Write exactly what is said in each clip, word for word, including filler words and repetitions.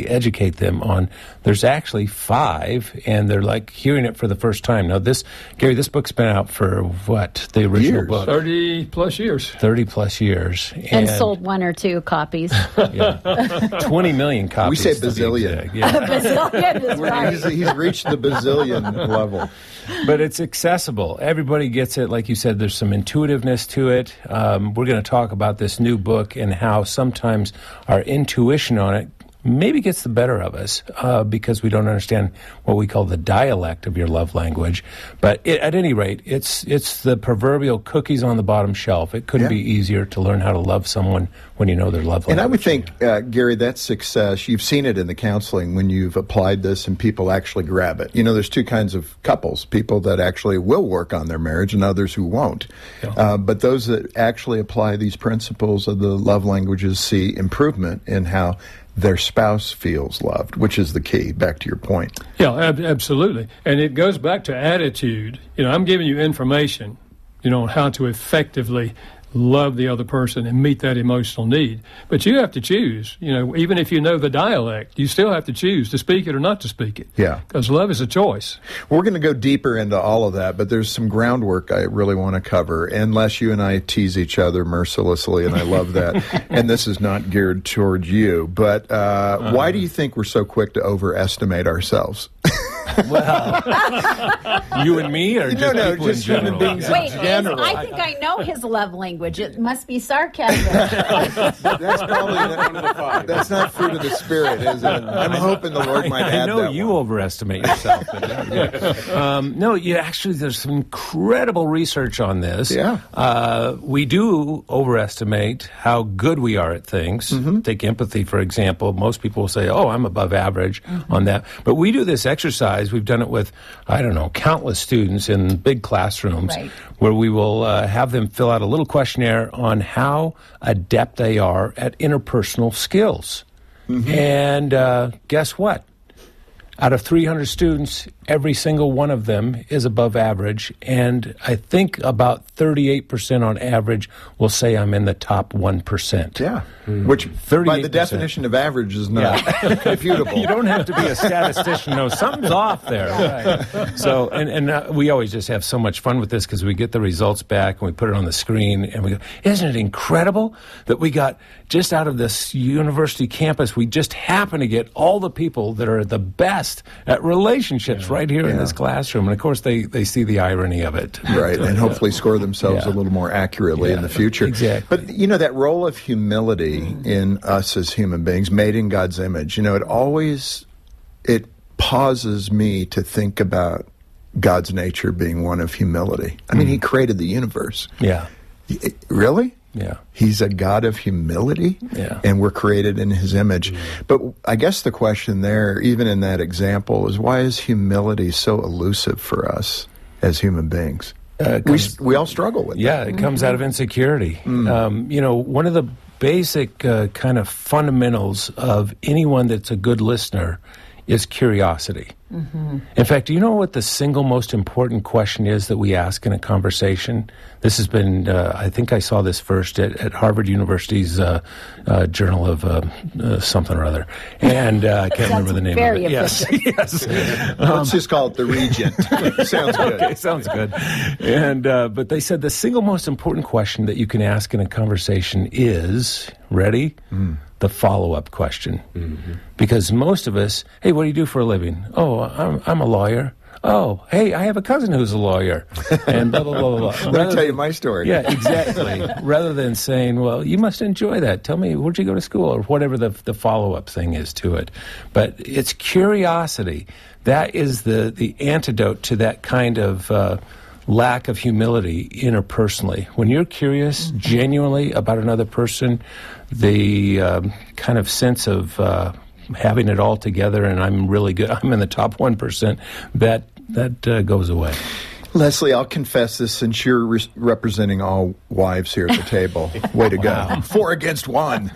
really educate them on there's actually five, and they're like hearing it for the first time. Now, this, Gary, this book's been out for what? The original years. book? thirty plus years. thirty plus years. And, and sold one or two copies. Yeah. twenty million copies. We say bazillion. Yeah. Bazillion is right. He's, he's reached the bazillion level. But it's accessible. Everybody gets it. Like you said, there's some intuitiveness to it. Um, we're going to talk about this new book and how sometimes our intuition on it maybe gets the better of us uh, because we don't understand what we call the dialect of your love language. But it, at any rate, it's it's the proverbial cookies on the bottom shelf. It couldn't Yeah. be easier to learn how to love someone when you know their love language. And I would think, uh, Gary, that's success. You've seen it in the counseling when you've applied this and people actually grab it. You know, there's two kinds of couples, people that actually will work on their marriage and others who won't. Yeah. Uh, but those that actually apply these principles of the love languages see improvement in how their spouse feels loved, which is the key, back to your point. Yeah, ab- absolutely. And it goes back to attitude. You know, I'm giving you information, you know, on how to effectively love the other person and meet that emotional need. But you have to choose. You know, even if you know the dialect, you still have to choose to speak it or not to speak it. Yeah. Because love is a choice. We're going to go deeper into all of that, but there's some groundwork I really want to cover, unless you and I tease each other mercilessly, and I love that. And this is not geared toward you, but uh, uh-huh. why do you think we're so quick to overestimate ourselves? Well, you and me, or no, just no, people just in human general? beings Wait, in general. I think I know his love language. It must be sarcasm. That's probably not, that's not fruit of the spirit, is it? I'm hoping the Lord might I add know that you one. overestimate yourself. But, yeah. um, no, you actually, there's some incredible research on this. Yeah. Uh, we do overestimate how good we are at things. Mm-hmm. Take empathy, for example. Most people will say, oh, I'm above average mm-hmm. on that. But we do this exercise. We've done it with, I don't know, countless students in big classrooms right. where we will uh, have them fill out a little questionnaire on how adept they are at interpersonal skills. Mm-hmm. And uh, guess what? Out of three hundred students, every single one of them is above average, and I think about thirty-eight percent on average will say I'm in the top one percent. Yeah, mm. which by the definition of average is not yeah. computable. You don't have to be a statistician. No, something's off there. Right. So, and, and uh, we always just have so much fun with this because we get the results back and we put it on the screen and we go, isn't it incredible that we got just out of this university campus, we just happen to get all the people that are the best at relationships yeah. right here yeah. in this classroom. And, of course, they, they see the irony of it. Right, and hopefully score themselves yeah. a little more accurately yeah. in the future. Exactly. But, you know, that role of humility mm-hmm. in us as human beings, made in God's image, you know, it always, it pauses me to think about God's nature being one of humility. I mean, mm-hmm. He created the universe. Yeah. It, really? Yeah. He's a God of humility, yeah. and we're created in His image. Mm-hmm. But I guess the question there, even in that example, is why is humility so elusive for us as human beings? Uh, we, we all struggle with yeah, that. Yeah, it comes out of insecurity. Mm. Um, you know, one of the basic uh, kind of fundamentals of anyone that's a good listener is curiosity. Mm-hmm. In fact, do you know what the single most important question is that we ask in a conversation? This has been, uh, I think I saw this first at, at Harvard University's uh, uh, Journal of uh, uh, something or other. And uh, I can't remember the name very of it. efficient. Yes, yes. Um, Let's just call it the Regent. Sounds good. Okay, sounds good. And uh, but they said the single most important question that you can ask in a conversation is, ready? Mm. The follow-up question. Mm-hmm. Because most of us, hey, what do you do for a living? Oh, I'm, I'm a lawyer. Oh, hey, I have a cousin who's a lawyer. And blah, blah, blah, blah, blah. Let me tell you my story. Yeah, exactly. Rather than saying, well, you must enjoy that. Tell me, where'd you go to school? Or whatever the, the follow-up thing is to it. But it's curiosity. That is the, the antidote to that kind of uh, lack of humility interpersonally. When you're curious mm-hmm. genuinely about another person, the um, kind of sense of uh, having it all together and I'm really good, I'm in the top one percent, that, that uh, goes away. Leslie, I'll confess this since you're re- representing all wives here at the table. Way to wow. go. Four against one.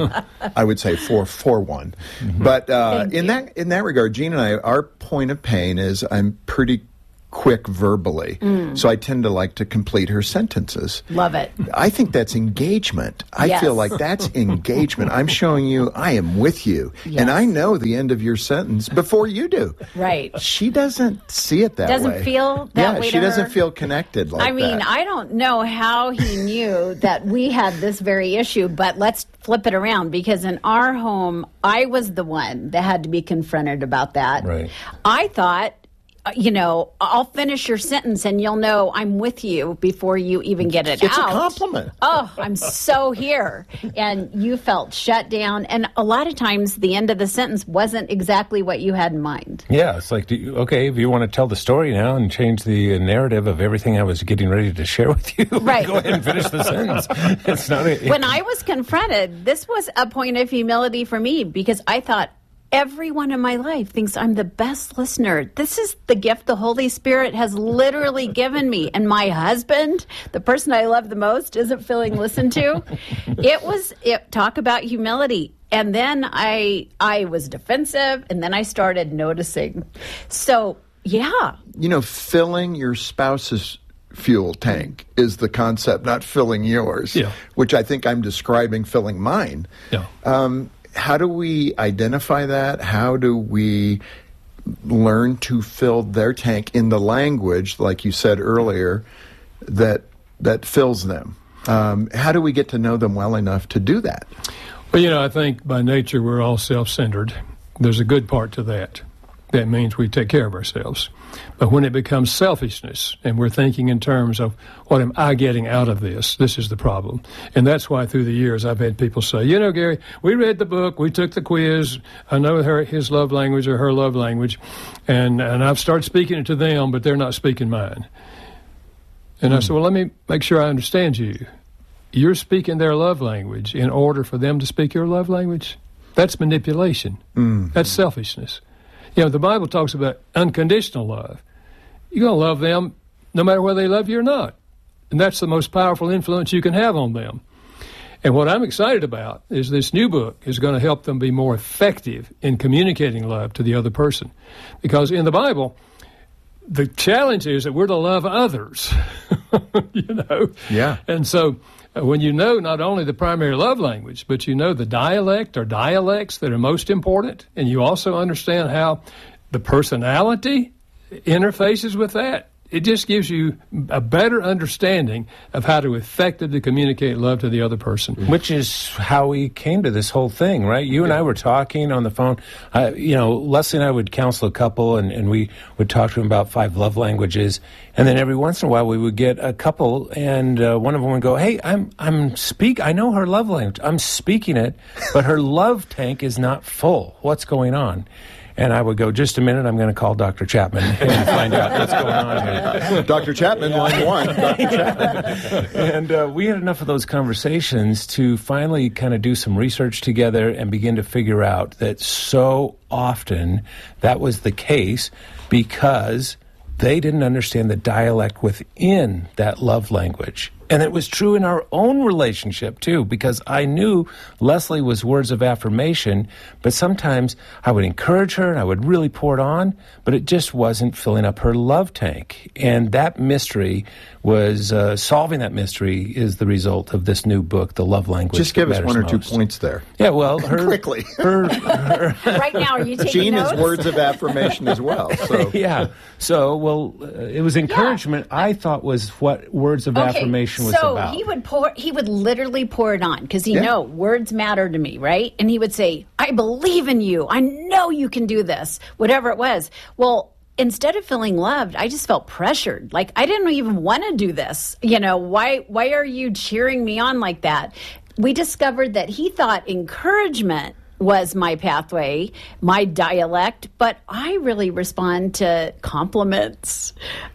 I would say four for one. Mm-hmm. But uh, in that in that regard, Gene and I, our point of pain is I'm pretty quick verbally. Mm. So I tend to like to complete her sentences. Love it. I think that's engagement. I yes. feel like that's engagement. I'm showing you I am with you. Yes. And I know the end of your sentence before you do. Right. She doesn't see it that doesn't way. Doesn't feel that yeah, way she to doesn't her. feel connected like that. I mean, that. I don't know how he knew that we had this very issue, but let's flip it around, because in our home, I was the one that had to be confronted about that. Right. I thought, you know, I'll finish your sentence and you'll know I'm with you before you even get it it's out. It's a compliment. Oh, I'm so here. And you felt shut down. And a lot of times the end of the sentence wasn't exactly what you had in mind. Yeah, it's like, do you, okay, if you want to tell the story now and change the narrative of everything I was getting ready to share with you, right. go ahead and finish the sentence. It's not a, when I was confronted, this was a point of humility for me, because I thought, everyone in my life thinks I'm the best listener. This is the gift the Holy Spirit has literally given me. And my husband, the person I love the most, isn't feeling listened to. It was it, talk about humility. And then I I was defensive, and then I started noticing. So, yeah. You know, filling your spouse's fuel tank is the concept, not filling yours, yeah. which I think I'm describing filling mine. Yeah. Um, How do we identify that? How do we learn to fill their tank in the language, like you said earlier, that that fills them? Um, how do we get to know them well enough to do that? Well, you know, I think by nature we're all self-centered. There's a good part to that. That means we take care of ourselves. But when it becomes selfishness and we're thinking in terms of what am I getting out of this, this is the problem. And that's why through the years I've had people say, you know, Gary, we read the book, we took the quiz, I know her his love language or her love language, and, and I've started speaking it to them, but they're not speaking mine. And mm. I said, well, let me make sure I understand you. You're speaking their love language in order for them to speak your love language? That's manipulation. Mm. That's selfishness. You know, the Bible talks about unconditional love. You're going to love them no matter whether they love you or not. And that's the most powerful influence you can have on them. And what I'm excited about is this new book is going to help them be more effective in communicating love to the other person. Because in the Bible, the challenge is that we're to love others, you know? Yeah. And so uh, when you know not only the primary love language, but you know the dialect or dialects that are most important, and you also understand how the personality interfaces with that, it just gives you a better understanding of how to effectively communicate love to the other person. Which is how we came to this whole thing, right? You and I were talking on the phone. Uh, you know, Leslie and I would counsel a couple, and, and we would talk to them about five love languages. And then every once in a while, we would get a couple, and uh, one of them would go, "Hey, I'm I'm speak. I know her love language. I'm speaking it, but her love tank is not full. What's going on?" And I would go, just a minute, I'm going to call Doctor Chapman and find out what's going on here. Doctor Chapman, line one. Doctor Chapman. And uh, we had enough of those conversations to finally kind of do some research together and begin to figure out that so often that was the case because they didn't understand the dialect within that love language. And it was true in our own relationship, too, because I knew Leslie was words of affirmation, but sometimes I would encourage her and I would really pour it on, but it just wasn't filling up her love tank. And that mystery was, uh, solving that mystery is the result of this new book, The Love Language. Just give us one or most. two points there. Yeah, well, her... Quickly. Her, her, right now, are you taking Jean notes? is words of affirmation as well. So. Yeah. So, well, uh, it was encouragement, yeah. I thought, was what words of okay. affirmation was so about. he would pour, he would literally pour it on because he yeah. know words matter to me, right? And he would say, "I believe in you. I know you can do this." Whatever it was. Well, instead of feeling loved, I just felt pressured. Like I didn't even want to do this. You know, why? Why are you cheering me on like that? We discovered that he thought encouragement was my pathway, my dialect, but I really respond to compliments.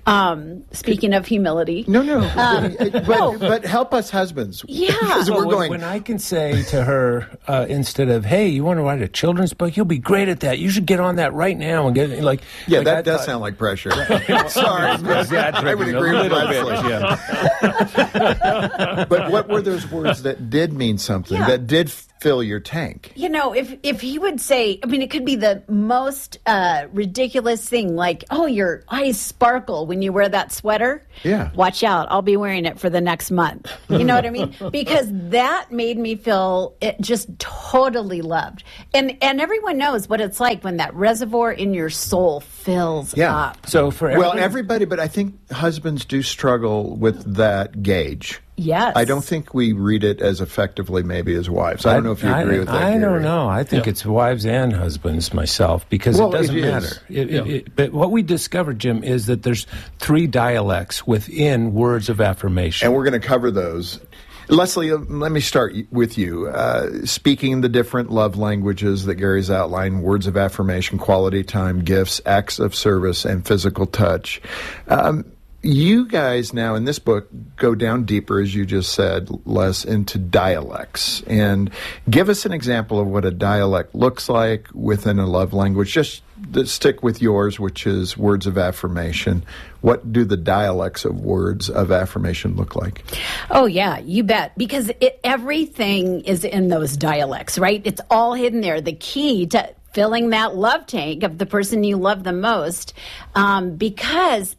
Um, speaking of humility. No, no. Um, but, no. but help us husbands. Yeah. Because Well, we're when, going... when I can say to her, uh, instead of, "Hey, you want to write a children's book? You'll be great at that. You should get on that right now." And get like, Yeah, like that I does thought, sound like pressure. Sorry. I would agree with Leslie. Yeah. But what were those words that did mean something, Yeah. that did fill your tank? You know, if if he would say, I mean, it could be the most uh, ridiculous thing, like, oh, your eyes sparkle when you wear that sweater. Yeah. Watch out. I'll be wearing it for the next month. You know what I mean? Because that made me feel it just totally loved. And and everyone knows what it's like when that reservoir in your soul fills Yeah. up. So for Well, everyone- everybody, but I think husbands do struggle with that gauge. Yes. I don't think we read it as effectively maybe as wives. I don't know if you I- agree with that, I Gary. don't know. I think Yeah. it's wives and husbands myself because Well, it doesn't it is. matter. It, Yeah. it, it, but what we discovered, Jim, is that there's three dialects within words of affirmation. And we're going to cover those. Leslie, uh, let me start y- with you. Uh, speaking the different love languages that Gary's outlined, words of affirmation, quality time, gifts, acts of service, and physical touch. Um, you guys now in this book go down deeper, as you just said, Les, into dialects. And give us an example of what a dialect looks like within a love language. Just to stick with yours, which is words of affirmation. What do the dialects of words of affirmation look like? Oh, yeah, you bet. Because it, everything is in those dialects, right? It's all hidden there. The key to filling that love tank of the person you love the most, um, because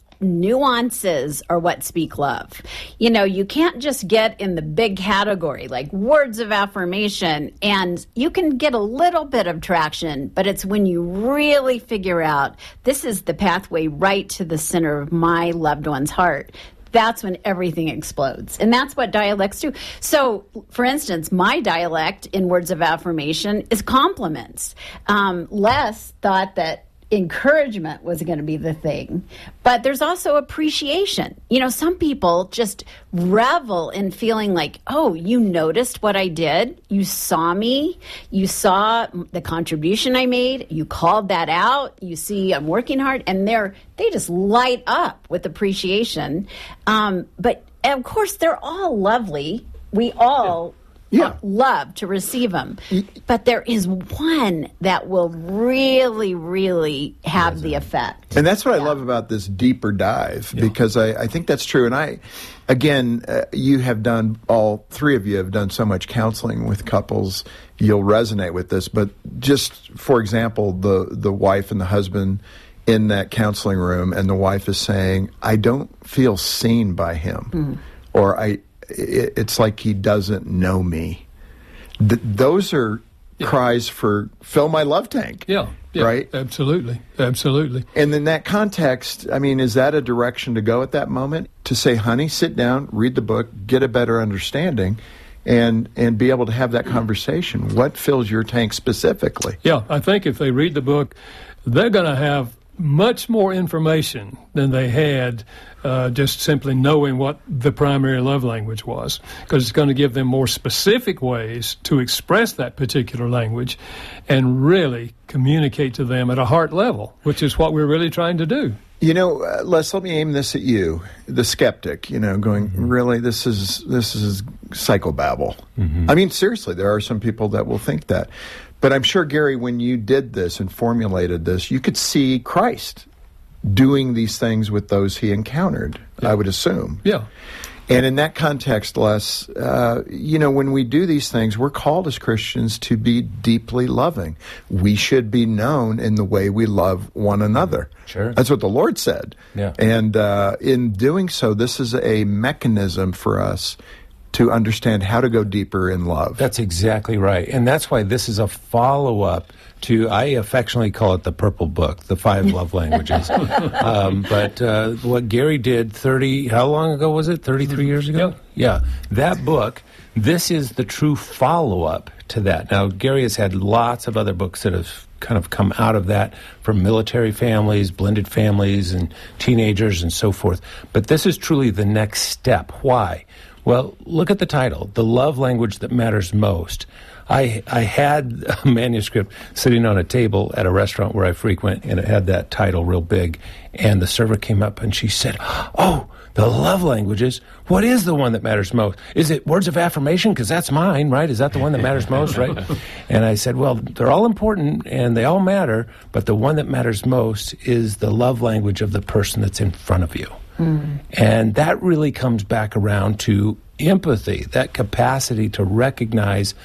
nuances are what speak love. You know, you can't just get in the big category like words of affirmation, and you can get a little bit of traction, but it's when you really figure out this is the pathway right to the center of my loved one's heart. That's when everything explodes. And that's what dialects do. So, for instance, my dialect in words of affirmation is compliments. Um, Les thought that encouragement was going to be the thing, but there's also appreciation. You know, some people just revel in feeling like, oh, you noticed what I did, you saw me, you saw the contribution I made, you called that out, you see I'm working hard, and they're they just light up with appreciation. Um, but of course, they're all lovely. We all Yeah. love to receive them. But there is one that will really, really have the effect. And that's what I love about this deeper dive, because I, I think that's true. And I, again, uh, you have done, all three of you have done so much counseling with couples, you'll resonate with this. But just, for example, the, the wife and the husband in that counseling room, and the wife is saying, I don't feel seen by him. Mm. Or I, it, it's like he doesn't know me. Th- those are yeah. cries for fill my love tank. Yeah, yeah, right? Absolutely, absolutely. And in that context, I mean, is that a direction to go at that moment? To say, honey, sit down, read the book, get a better understanding, and and be able to have that conversation. What fills your tank specifically? Yeah, I think if they read the book, they're going to have much more information than they had uh, just simply knowing what the primary love language was, because it's going to give them more specific ways to express that particular language and really communicate to them at a heart level, which is what we're really trying to do. You know, uh, Les, let me aim this at you, the skeptic, you know, going, mm-hmm. really, this is this is psychobabble. Mm-hmm. I mean, seriously, there are some people that will think that. But I'm sure, Gary, when you did this and formulated this, you could see Christ doing these things with those he encountered, yeah. I would assume. Yeah. And in that context, Les, uh, you know, when we do these things, we're called as Christians to be deeply loving. We should be known in the way we love one another. Sure. That's what the Lord said. Yeah. And uh, in doing so, this is a mechanism for us to understand how to go deeper in love. That's exactly right. And that's why this is a follow-up to, I affectionately call it the Purple Book, the five love languages. um, but uh, what Gary did thirty, how long ago was it? thirty-three years ago? Yeah. yeah. That book, this is the true follow-up to that. Now, Gary has had lots of other books that have kind of come out of that from military families, blended families, and teenagers and so forth. But this is truly the next step. Why? Well, look at the title, The Love Language That Matters Most. I I had a manuscript sitting on a table at a restaurant where I frequent, and it had that title real big. And the server came up and she said, oh, the love languages, what is the one that matters most? Is it words of affirmation? Because that's mine, right? Is that the one that matters most, right? And I said, well, they're all important and they all matter, but the one that matters most is the love language of the person that's in front of you. Mm. And that really comes back around to empathy, that capacity to recognize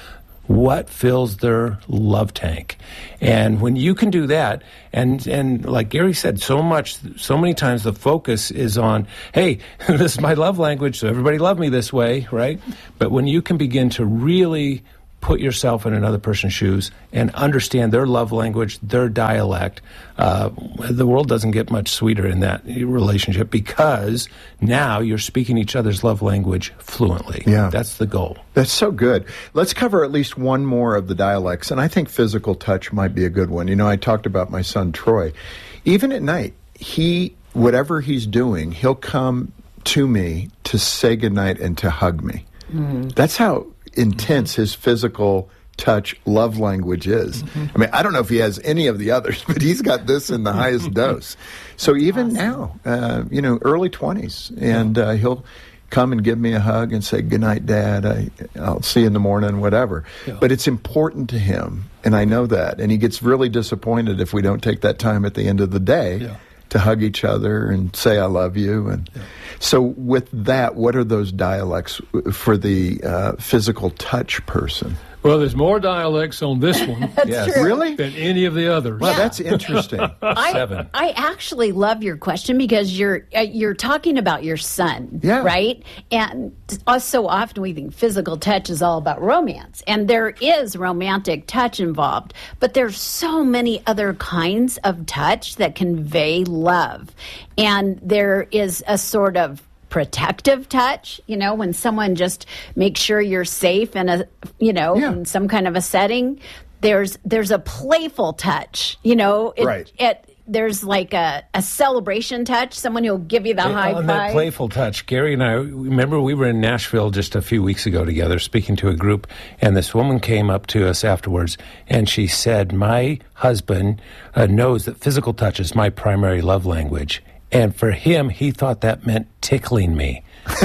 what fills their love tank. And when you can do that, and and like Gary said, so much, so many times the focus is on, hey, this is my love language, so everybody love me this way, right? But when you can begin to really put yourself in another person's shoes and understand their love language, their dialect, uh, the world doesn't get much sweeter in that relationship, because now you're speaking each other's love language fluently. Yeah. That's the goal. That's so good. Let's cover at least one more of the dialects, and I think physical touch might be a good one. You know, I talked about my son Troy. Even at night, he, whatever he's doing, he'll come to me to say goodnight and to hug me. Mm-hmm. That's how intense his physical touch love language is. Mm-hmm. I mean, I don't know if he has any of the others, but he's got this in the highest dose. So even awesome. now, uh, you know, early twenties, and uh, he'll come and give me a hug and say, good night, Dad, I, I'll see you in the morning, whatever. Yeah. But it's important to him, and I know that. And he gets really disappointed if we don't take that time at the end of the day yeah. to hug each other and say I love you. And yeah. so with that, what are those dialects for the uh, physical touch person? Well, there's more dialects on this one that's yes. true. Really? than any of the others. Well, Yeah. that's interesting. I, Seven. I actually love your question, because you're uh, you're talking about your son, Yeah. right? And us so often we think physical touch is all about romance, and there is romantic touch involved, but there's so many other kinds of touch that convey love, and there is a sort of protective touch, you know, when someone just makes sure you're safe in a, you know, Yeah. in some kind of a setting. There's there's a playful touch, you know. It, Right. It, there's like a, a celebration touch, someone who'll give you the high On five. that playful touch, Gary and I, remember we were in Nashville just a few weeks ago together speaking to a group, and this woman came up to us afterwards, and she said, my husband uh, knows that physical touch is my primary love language. And for him, he thought that meant tickling me.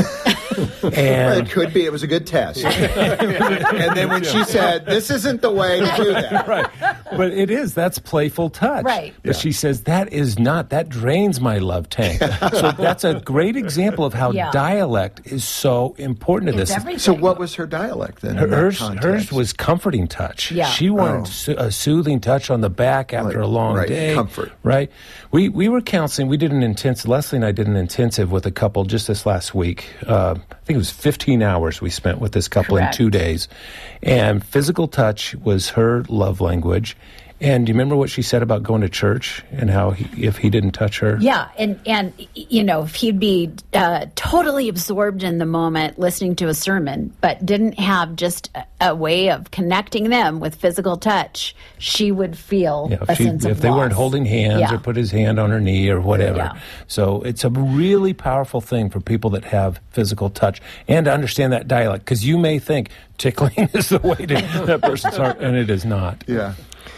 Well, it could be. It was a good test. And then when she said, this isn't the way to do that. Right. But it is. That's playful touch. Right. But she says, that is not. That drains my love tank. So that's a great example of how Yeah. dialect is so important to It's this. everything. So what was her dialect then? in that Hers, context? hers was comforting touch. Yeah. She wanted Oh. so- a soothing touch on the back after Right, a long right, day. comfort. Right. We we were counseling. We did an intensive. Leslie and I did an intensive with a couple just this last week. Uh, I think it was fifteen hours we spent with this couple Correct. in two days, and physical touch was her love language. And do you remember what she said about going to church and how he, if he didn't touch her? Yeah, and, and you know, if he'd be uh, totally absorbed in the moment listening to a sermon, but didn't have just a, a way of connecting them with physical touch, she would feel Yeah, a if, she, sense of if they loss. weren't holding hands Yeah. or put his hand on her knee or whatever. Yeah. So it's a really powerful thing for people that have physical touch and to understand that dialect, because you may think tickling is the way to that person's heart, and it is not. Yeah.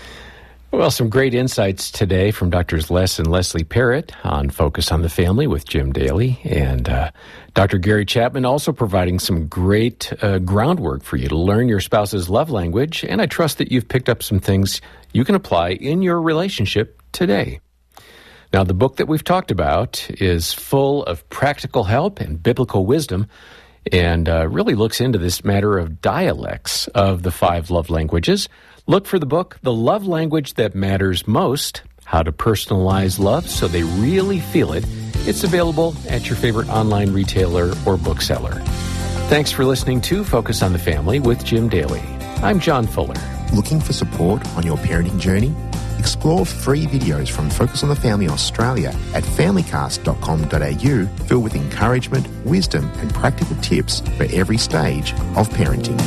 Well, some great insights today from Doctors Les and Leslie Parrott on Focus on the Family with Jim Daly, and uh, Doctor Gary Chapman also providing some great uh, groundwork for you to learn your spouse's love language, and I trust that you've picked up some things you can apply in your relationship today. Now, the book that we've talked about is full of practical help and biblical wisdom, and uh, really looks into this matter of dialects of the five love languages. Look for the book, The Love Language That Matters Most, How to Personalize Love So They Really Feel It. It's available at your favorite online retailer or bookseller. Thanks for listening to Focus on the Family with Jim Daly. I'm John Fuller. Looking for support on your parenting journey? Explore free videos from Focus on the Family Australia at family cast dot com dot a u, filled with encouragement, wisdom and practical tips for every stage of parenting.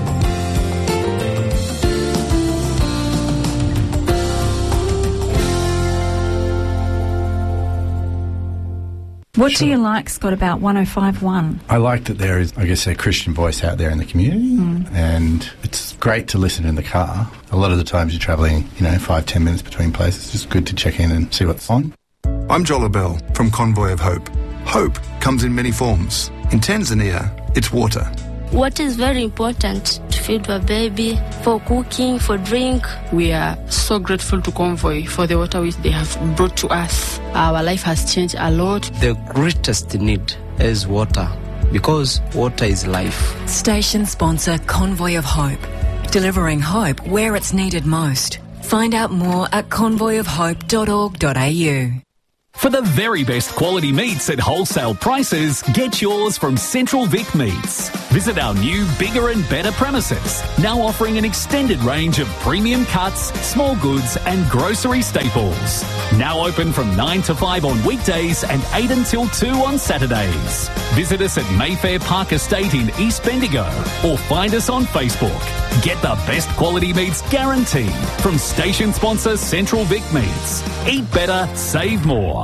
What do you like, Scott, about one oh five one? I like that there is, I guess, a Christian voice out there in the community, mm. and it's great to listen in the car. A lot of the times you're travelling, you know, five, ten minutes between places. It's just good to check in and see what's on. I'm Joel Bell from Convoy of Hope. Hope comes in many forms. In Tanzania, it's water. What is very important to feed a baby, for cooking, for drink. We are so grateful to Convoy for the water which they have brought to us. Our life has changed a lot. The greatest need is water, because water is life. Station sponsor Convoy of Hope. delivering hope where it's needed most. Find out more at convoy of hope dot org dot a u. For the very best quality meats at wholesale prices, get yours from Central Vic Meats. Visit our new, bigger and better premises, now offering an extended range of premium cuts, small goods and grocery staples. Now open from nine to five on weekdays and eight until two on Saturdays. Visit us at Mayfair Park Estate in East Bendigo or find us on Facebook. Get the best quality meats guaranteed from station sponsor Central Vic Meats. Eat better, save more.